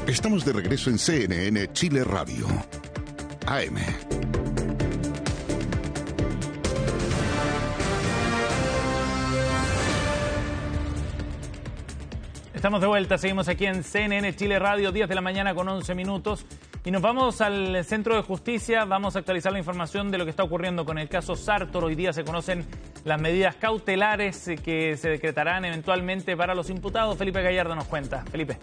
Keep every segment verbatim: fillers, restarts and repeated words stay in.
Estamos de regreso en C N N Chile Radio. A M. Estamos de vuelta, seguimos aquí en C N N Chile Radio, diez de la mañana con once minutos. Y nos vamos al Centro de Justicia, vamos a actualizar la información de lo que está ocurriendo con el caso Sartor. Hoy día se conocen las medidas cautelares que se decretarán eventualmente para los imputados. Felipe Gallardo nos cuenta. Felipe.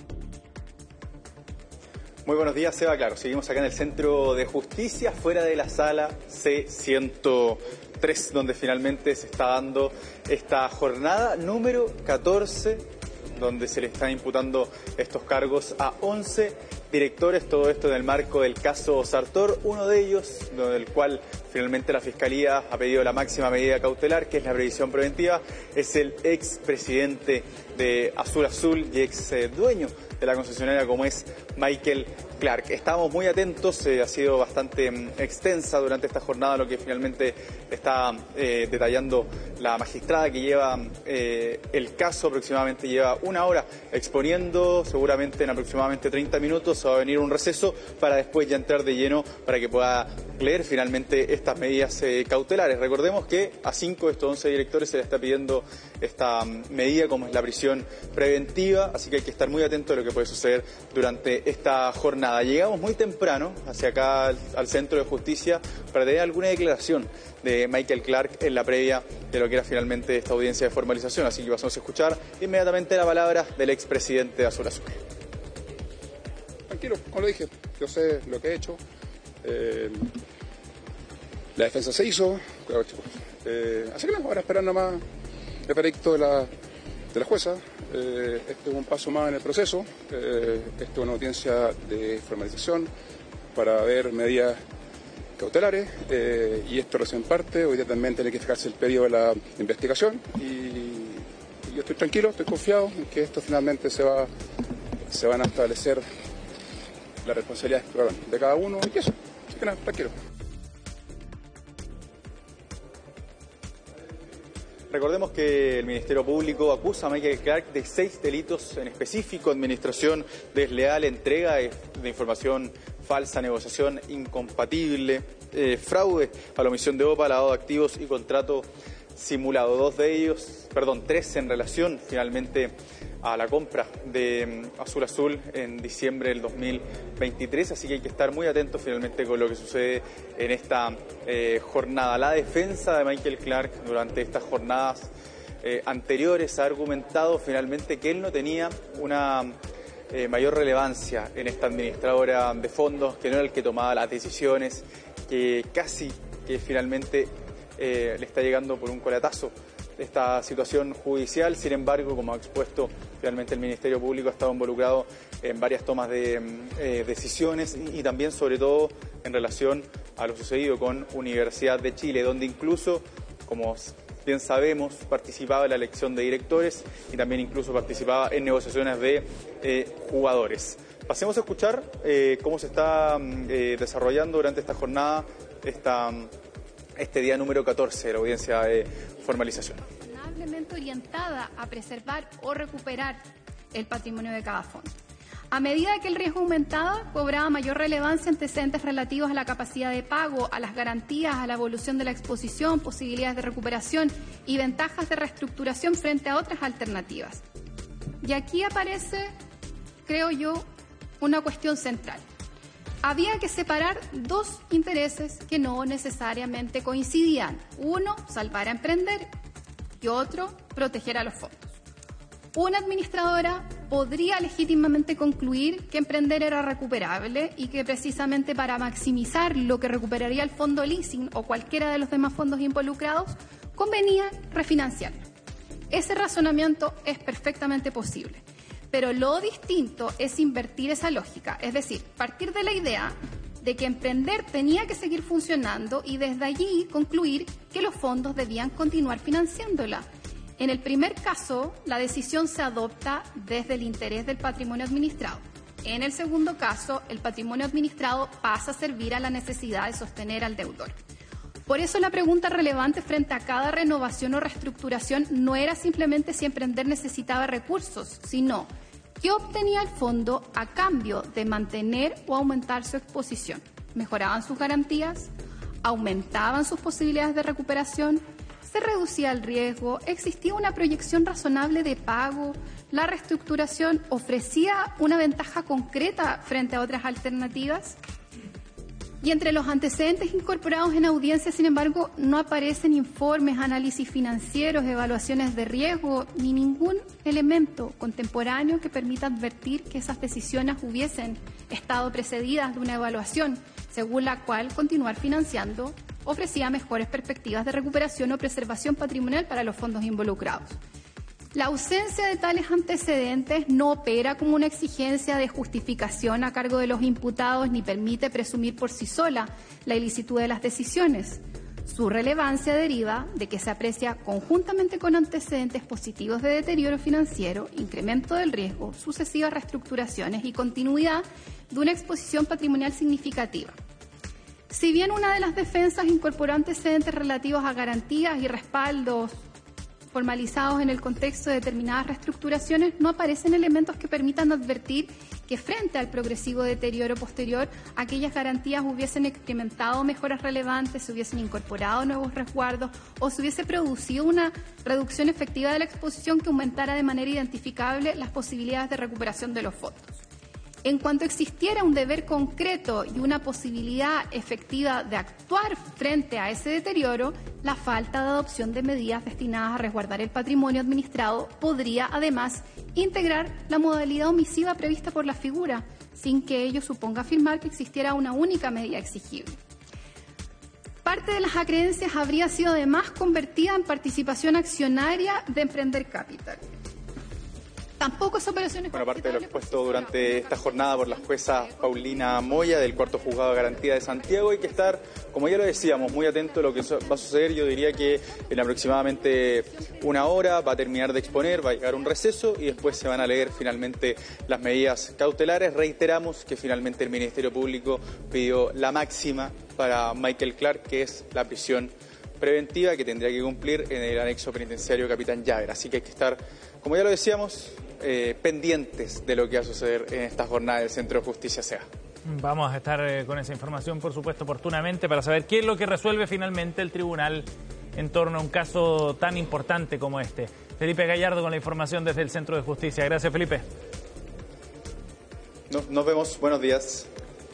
Muy buenos días, Seba. Claro, seguimos acá en el Centro de Justicia, fuera de la sala C ciento tres, donde finalmente se está dando esta jornada número catorce, donde se le están imputando estos cargos a once directores, todo esto en el marco del caso Sartor, uno de ellos, del cual finalmente la Fiscalía ha pedido la máxima medida cautelar, que es la previsión preventiva, es el expresidente de Azul Azul y ex eh, dueño de la concesionaria como es Michael Clark. Estamos muy atentos, eh, ha sido bastante mm, extensa durante esta jornada lo que finalmente está eh, detallando la magistrada que lleva eh, el caso, aproximadamente lleva una hora exponiendo, seguramente en aproximadamente treinta minutos va a venir un receso para después ya entrar de lleno para que pueda leer finalmente estas medidas eh, cautelares. Recordemos que a cinco de estos once directores se le está pidiendo esta mm, medida como es la prisión preventiva, así que hay que estar muy atento a lo que puede suceder durante esta jornada. Llegamos muy temprano hacia acá al, al Centro de Justicia para tener alguna declaración de Michael Clark en la previa de lo que era finalmente esta audiencia de formalización, así que pasamos a escuchar inmediatamente la palabra del expresidente de Azul Azul. Tranquilo, como lo dije, yo sé lo que he hecho, eh, la defensa se hizo, eh, así que no, ahora esperar nada más el veredicto de la, de la jueza. Eh, este es un paso más en el proceso, eh, esto es una audiencia de formalización para ver medidas cautelares eh, y esto recién parte. Hoy día también tiene que fijarse el periodo de la investigación y, y yo estoy tranquilo, estoy confiado en que esto finalmente se va se van a establecer las responsabilidades de cada uno y eso, así que nada, tranquilo. Recordemos que el Ministerio Público acusa a Michael Clark de seis delitos en específico: administración desleal, entrega de, de información falsa, negociación incompatible, eh, fraude a la omisión de O P A, lavado de activos y contrato simulado. Dos de ellos, perdón, tres en relación finalmente a la compra de um, Azul Azul en diciembre del dos mil veintitrés, así que hay que estar muy atentos finalmente con lo que sucede en esta eh, jornada. La defensa de Michael Clark durante estas jornadas eh, anteriores ha argumentado finalmente que él no tenía una eh, mayor relevancia en esta administradora de fondos, que no era el que tomaba las decisiones, que casi que finalmente eh, le está llegando por un coletazo esta situación judicial. Sin embargo, como ha expuesto, finalmente el Ministerio Público ha estado involucrado en varias tomas de eh, decisiones y, y también, sobre todo, en relación a lo sucedido con Universidad de Chile, donde incluso, como bien sabemos, participaba en la elección de directores y también incluso participaba en negociaciones de eh, jugadores. Pasemos a escuchar eh, cómo se está eh, desarrollando durante esta jornada esta este día número catorce de la audiencia de formalización. Razonablemente orientada a preservar o recuperar el patrimonio de cada fondo. A medida que el riesgo aumentaba, cobraba mayor relevancia antecedentes relativos a la capacidad de pago, a las garantías, a la evolución de la exposición, posibilidades de recuperación y ventajas de reestructuración frente a otras alternativas. Y aquí aparece, creo yo, una cuestión central. Había que separar dos intereses que no necesariamente coincidían. Uno, salvar a emprender, y otro, proteger a los fondos. Una administradora podría legítimamente concluir que emprender era recuperable y que precisamente para maximizar lo que recuperaría el fondo leasing o cualquiera de los demás fondos involucrados, convenía refinanciarlo. Ese razonamiento es perfectamente posible. Pero lo distinto es invertir esa lógica, es decir, partir de la idea de que emprender tenía que seguir funcionando y desde allí concluir que los fondos debían continuar financiándola. En el primer caso, la decisión se adopta desde el interés del patrimonio administrado. En el segundo caso, el patrimonio administrado pasa a servir a la necesidad de sostener al deudor. Por eso la pregunta relevante frente a cada renovación o reestructuración no era simplemente si emprender necesitaba recursos, sino ¿Qué obtenía el fondo a cambio de mantener o aumentar su exposición? ¿Mejoraban sus garantías? ¿Aumentaban sus posibilidades de recuperación? ¿Se reducía el riesgo? ¿Existía una proyección razonable de pago? ¿La reestructuración ofrecía una ventaja concreta frente a otras alternativas? Y entre los antecedentes incorporados en audiencia, sin embargo, no aparecen informes, análisis financieros, evaluaciones de riesgo, ni ningún elemento contemporáneo que permita advertir que esas decisiones hubiesen estado precedidas de una evaluación, según la cual continuar financiando ofrecía mejores perspectivas de recuperación o preservación patrimonial para los fondos involucrados. La ausencia de tales antecedentes no opera como una exigencia de justificación a cargo de los imputados ni permite presumir por sí sola la ilicitud de las decisiones. Su relevancia deriva de que se aprecia conjuntamente con antecedentes positivos de deterioro financiero, incremento del riesgo, sucesivas reestructuraciones y continuidad de una exposición patrimonial significativa. Si bien una de las defensas incorporó antecedentes relativos a garantías y respaldos formalizados en el contexto de determinadas reestructuraciones, no aparecen elementos que permitan advertir que frente al progresivo deterioro posterior, aquellas garantías hubiesen experimentado mejoras relevantes, se hubiesen incorporado nuevos resguardos o se hubiese producido una reducción efectiva de la exposición que aumentara de manera identificable las posibilidades de recuperación de los fondos. En cuanto existiera un deber concreto y una posibilidad efectiva de actuar frente a ese deterioro, la falta de adopción de medidas destinadas a resguardar el patrimonio administrado podría, además, integrar la modalidad omisiva prevista por la figura, sin que ello suponga afirmar que existiera una única medida exigible. Parte de las acreencias habría sido además convertida en participación accionaria de Emprender Capital. Tampoco es operaciones. Bueno, parte de lo expuesto durante esta jornada por la jueza Paulina Moya del Cuarto Juzgado de Garantía de Santiago, hay que estar, como ya lo decíamos, muy atento a lo que va a suceder. Yo diría que en aproximadamente una hora va a terminar de exponer, va a llegar un receso y después se van a leer finalmente las medidas cautelares. Reiteramos que finalmente el Ministerio Público pidió la máxima para Michael Clark, que es la prisión preventiva que tendría que cumplir en el anexo penitenciario Capitán Llaver. Así que hay que estar, como ya lo decíamos, eh, pendientes de lo que va a suceder en esta jornada del Centro de Justicia C E A. Vamos a estar eh, con esa información, por supuesto, oportunamente, para saber qué es lo que resuelve finalmente el tribunal en torno a un caso tan importante como este. Felipe Gallardo con la información desde el Centro de Justicia. Gracias, Felipe. No, nos vemos. Buenos días.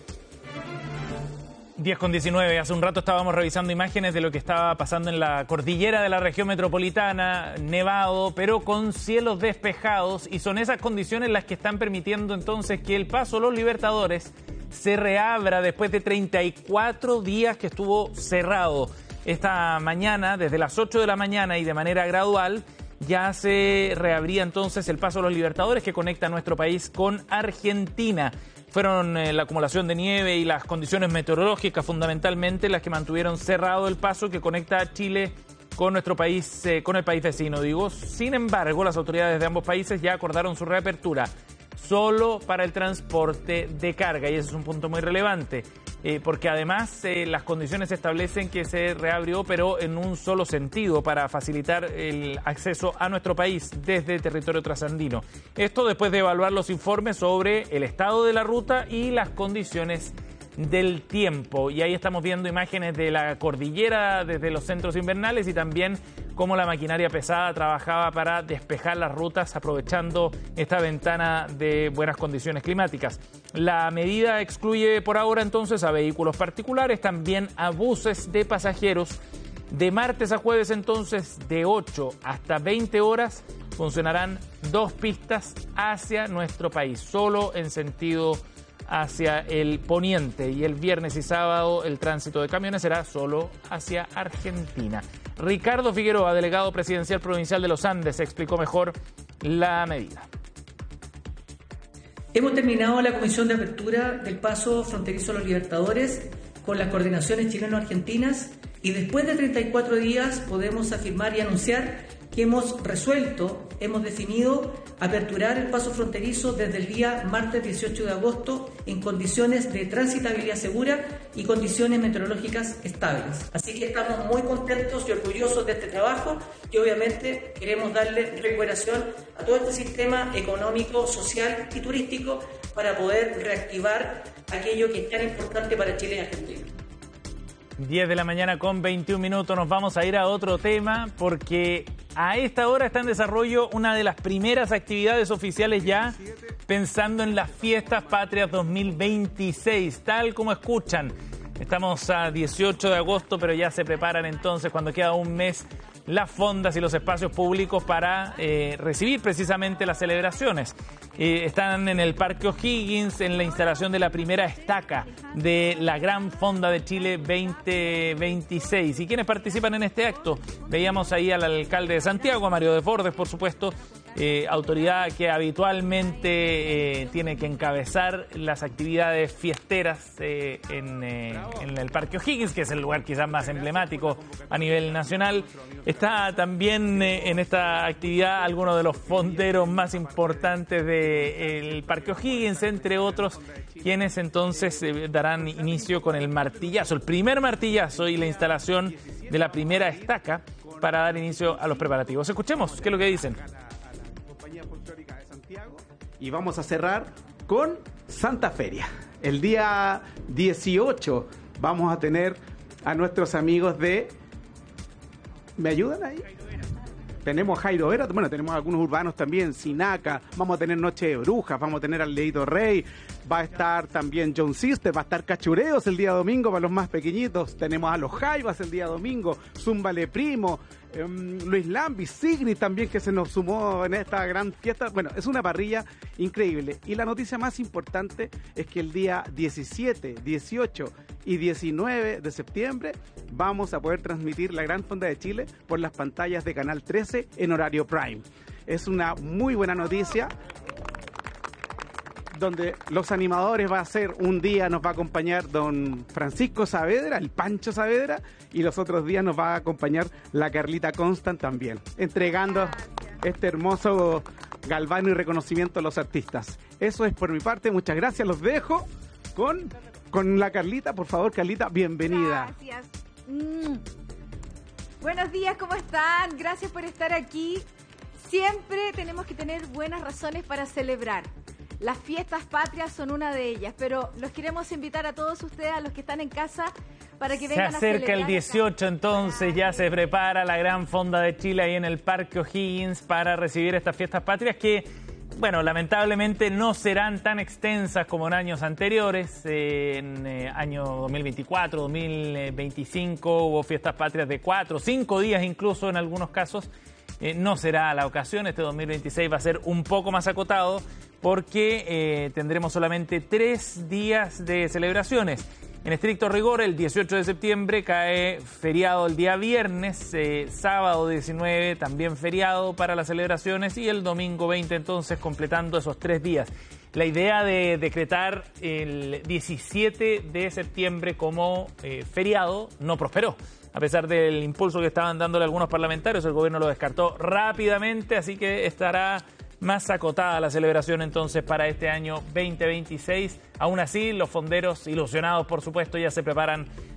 diez con diecinueve, hace un rato estábamos revisando imágenes de lo que estaba pasando en la cordillera de la región metropolitana, nevado, pero con cielos despejados, y son esas condiciones las que están permitiendo entonces que el Paso Los Libertadores se reabra después de treinta y cuatro días que estuvo cerrado. Esta mañana, desde las ocho de la mañana y de manera gradual, ya se reabría entonces el Paso Los Libertadores, que conecta a nuestro país con Argentina. Fueron eh, la acumulación de nieve y las condiciones meteorológicas fundamentalmente las que mantuvieron cerrado el paso que conecta a Chile con nuestro país, eh, con el país vecino, digo. Sin embargo, las autoridades de ambos países ya acordaron su reapertura solo para el transporte de carga, y ese es un punto muy relevante, eh, porque además eh, las condiciones establecen que se reabrió, pero en un solo sentido, para facilitar el acceso a nuestro país desde territorio trasandino. Esto después de evaluar los informes sobre el estado de la ruta y las condiciones del tiempo. Y ahí estamos viendo imágenes de la cordillera desde los centros invernales y también cómo la maquinaria pesada trabajaba para despejar las rutas aprovechando esta ventana de buenas condiciones climáticas. La medida excluye por ahora entonces a vehículos particulares, también a buses de pasajeros. De martes a jueves entonces, de ocho hasta veinte horas, funcionarán dos pistas hacia nuestro país, solo en sentido hacia el poniente, y el viernes y sábado el tránsito de camiones será solo hacia Argentina. Ricardo Figueroa, delegado presidencial provincial de los Andes, explicó mejor la medida. Hemos terminado la comisión de apertura del paso fronterizo a los Libertadores con las coordinaciones chileno-argentinas, y después de treinta y cuatro días podemos afirmar y anunciar que hemos resuelto hemos definido aperturar el paso fronterizo desde el día martes dieciocho de agosto en condiciones de transitabilidad segura y condiciones meteorológicas estables. Así que estamos muy contentos y orgullosos de este trabajo y obviamente queremos darle recuperación a todo este sistema económico, social y turístico para poder reactivar aquello que es tan importante para Chile y Argentina. diez de la mañana con veintiún minutos, nos vamos a ir a otro tema porque a esta hora está en desarrollo una de las primeras actividades oficiales ya pensando en las Fiestas Patrias dos mil veintiséis, tal como escuchan. Estamos a dieciocho de agosto, pero ya se preparan entonces cuando queda un mes las fondas y los espacios públicos para eh, recibir precisamente las celebraciones. Eh, están en el Parque O'Higgins en la instalación de la primera estaca de la Gran Fonda de Chile veinte veintiséis. ¿Y quiénes participan en este acto? Veíamos ahí al alcalde de Santiago, a Mario Desbordes, por supuesto, eh, autoridad que habitualmente eh, tiene que encabezar las actividades fiesteras eh, en, eh, en el Parque O'Higgins, que es el lugar quizás más emblemático a nivel nacional. Está también eh, en esta actividad algunos de los fonderos más importantes del Parque O'Higgins, entre otros, quienes entonces eh, darán inicio con el martillazo, el primer martillazo y la instalación de la primera estaca para dar inicio a los preparativos. Escuchemos qué es lo que dicen. Compañía Folclórica de Santiago. Y vamos a cerrar con Santa Feria. El día dieciocho vamos a tener a nuestros amigos de... ¿Me ayudan ahí? Tenemos Jairo Vera, bueno, tenemos algunos urbanos también, Sinaca, vamos a tener Noche de Brujas, vamos a tener al Leito Rey, va a estar también John Sister, va a estar Cachureos el día domingo para los más pequeñitos, tenemos a los Jaivas el día domingo, Zúmbale Primo, eh, Luis Lambi, Sigrid también que se nos sumó en esta gran fiesta. Bueno, es una parrilla increíble. Y la noticia más importante es que el día diecisiete, dieciocho y diecinueve de septiembre vamos a poder transmitir la Gran Fonda de Chile por las pantallas de Canal trece en horario prime. Es una muy buena noticia, donde los animadores va a ser, un día nos va a acompañar don Francisco Saavedra, el Pancho Saavedra, y los otros días nos va a acompañar la Carlita Constant también, entregando este hermoso galvano y reconocimiento a los artistas. Eso es por mi parte, muchas gracias, los dejo con, con la Carlita. Por favor, Carlita, bienvenida. Gracias. Mm. Buenos días, ¿cómo están? Gracias por estar aquí. Siempre tenemos que tener buenas razones para celebrar. Las fiestas patrias son una de ellas, pero los queremos invitar a todos ustedes, a los que están en casa, para que vengan a celebrar. Se acerca el dieciocho, entonces ya se prepara la Gran Fonda de Chile ahí en el Parque O'Higgins para recibir estas fiestas patrias que, bueno, lamentablemente no serán tan extensas como en años anteriores. Eh, en eh, año dos mil veinticuatro, dos mil veinticinco hubo fiestas patrias de cuatro, cinco días incluso en algunos casos. Eh, no será la ocasión, este dos mil veintiséis va a ser un poco más acotado porque eh, tendremos solamente tres días de celebraciones. En estricto rigor, el dieciocho de septiembre cae feriado el día viernes, eh, sábado diecinueve también feriado para las celebraciones y el domingo veinte entonces completando esos tres días. La idea de decretar el diecisiete de septiembre como eh, feriado no prosperó. A pesar del impulso que estaban dándole algunos parlamentarios, el gobierno lo descartó rápidamente, así que estará más acotada la celebración entonces para este año veinte veintiséis. Aún así, los fonderos, ilusionados por supuesto, ya se preparan